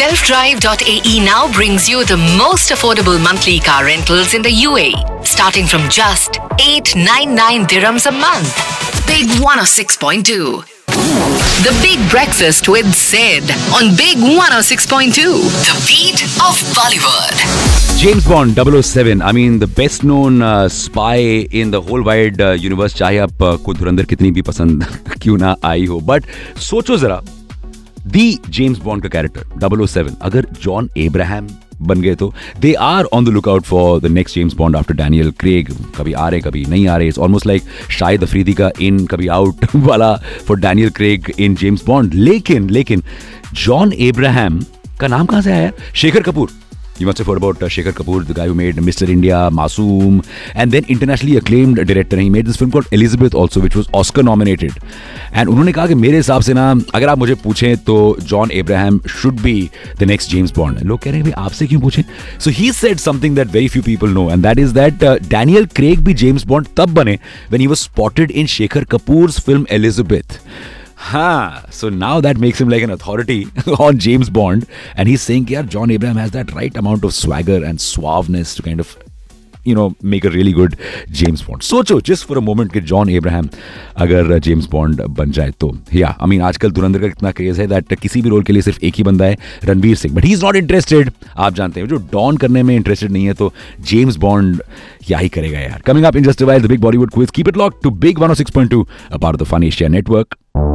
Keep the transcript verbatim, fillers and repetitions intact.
self drive dot a e now brings you the most affordable monthly car rentals in the U A E, starting from just eight hundred ninety-nine dirhams a month. Big one oh six point two. The Big Breakfast with Sid on Big one oh six point two. The beat of Bollywood. James Bond double oh seven, I mean the best known uh, spy in the whole wide uh, universe, चाहे आप uh, को धुरंधर कितनी भी पसंद क्यों ना आई हो, but सोचो जरा दी जेम्स बॉन्ड का कैरेक्टर double oh seven अगर जॉन एब्राहम बन गए तो they are on the look out for the next James bond after Daniel Craig. कभी आ रहे कभी नहीं आ रहे. It's almost like Shahid Afridi का इन कभी आउट वाला for Daniel Craig in James bond. लेकिन लेकिन जॉन एब्राहम का नाम कहां से आया? Shekhar Kapoor. You must have heard about uh, Shekhar Kapoor, the guy who made Mister India, Masoom, and then internationally acclaimed director. He made this film called Elizabeth also, which was Oscar nominated. And उन्होंने कहा कि मेरे हिसाब से ना, अगर आप मुझे पूछें तो John Abraham should be the next James Bond. लोग कह रहे हैं भाई आपसे क्यों पूछें? So he said something that very few people know, and that is that uh, Daniel Craig भी James Bond तब बने when he was spotted in Shekhar Kapoor's film Elizabeth. Huh. So now that makes him like an authority on James Bond, and he's saying, yeah, John Abraham has that right amount of swagger and suaveness to kind of, you know, make a really good James Bond. सोचो just for a moment कि John Abraham अगर James Bond बन जाए तो. Yeah, I mean आजकल धुरंधर का कितना craze है that किसी भी रोल के लिए सिर्फ एक ही बंदा है, Ranveer Singh. But he's not interested. आप जानते हैं जो डॉन करने में इंटरेस्टेड नहीं है तो जेम्स बॉन्ड क्या ही करेगा यार. Coming up in just a while, the big Bollywood quiz. Keep it locked to Big one oh six point two, a part of the Fun Asia Network.